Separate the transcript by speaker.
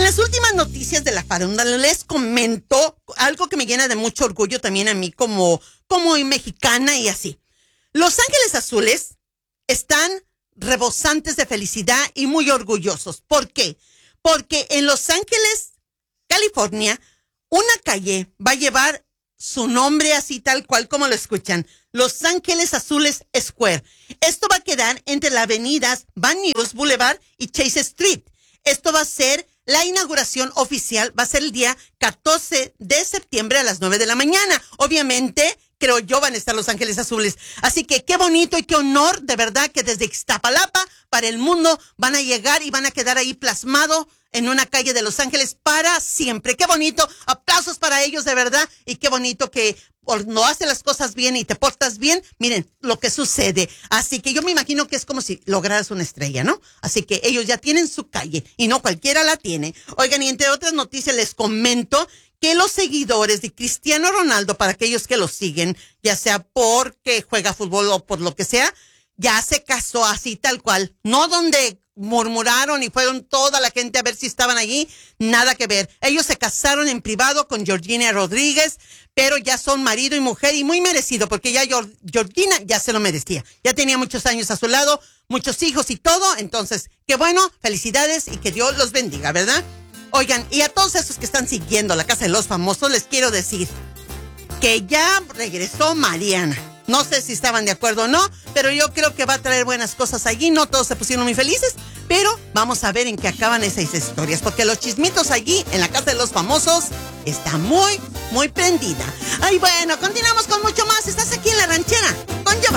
Speaker 1: las últimas noticias de la farándula les comento algo que me llena de mucho orgullo también a mí como mexicana y así. Los Ángeles Azules están rebosantes de felicidad y muy orgullosos. ¿Por qué? Porque en Los Ángeles, California, una calle va a llevar su nombre así tal cual como lo escuchan. Los Ángeles Azules Square. Esto va a quedar entre las avenidas Van Nuys Boulevard y Chase Street. Esto va a ser la inauguración oficial, va a ser el día 14 de septiembre a las 9 de la mañana. Obviamente, creo yo, van a estar Los Ángeles Azules. Así que qué bonito y qué honor, de verdad, que desde Iztapalapa para el mundo van a llegar y van a quedar ahí plasmado en una calle de Los Ángeles para siempre. Qué bonito, aplausos para ellos, de verdad, y qué bonito que no haces las cosas bien y te portas bien, miren lo que sucede. Así que yo me imagino que es como si lograras una estrella, ¿no? Así que ellos ya tienen su calle y no cualquiera la tiene. Oigan, y entre otras noticias les comento que los seguidores de Cristiano Ronaldo, para aquellos que lo siguen, ya sea porque juega fútbol o por lo que sea, ya se casó así tal cual, no donde murmuraron y fueron toda la gente a ver si estaban allí, nada que ver. Ellos se casaron en privado con Georgina Rodríguez, pero ya son marido y mujer y muy merecido, porque ya Georgina ya se lo merecía. Ya tenía muchos años a su lado, muchos hijos y todo, entonces, qué bueno, felicidades y que Dios los bendiga, ¿verdad? Oigan, y a todos esos que están siguiendo la Casa de los Famosos, les quiero decir que ya regresó Mariana. No sé si estaban de acuerdo o no, pero yo creo que va a traer buenas cosas allí. No todos se pusieron muy felices, pero vamos a ver en qué acaban esas historias, porque los chismitos allí en la Casa de los Famosos está muy, muy prendida. Ay, bueno, continuamos con mucho más. Estás aquí en La Ranchera.